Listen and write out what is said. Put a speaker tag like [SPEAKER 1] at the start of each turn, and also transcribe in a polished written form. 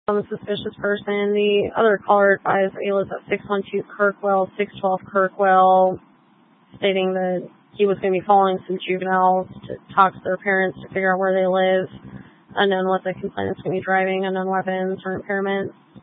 [SPEAKER 1] on the suspicious person. The other caller advised that he lives at 612 Kirkwell, 612 Kirkwell, stating that he was going to be following some juveniles to talk to their parents to figure out where they live, unknown what the complainant's going to be driving, unknown weapons or impairment.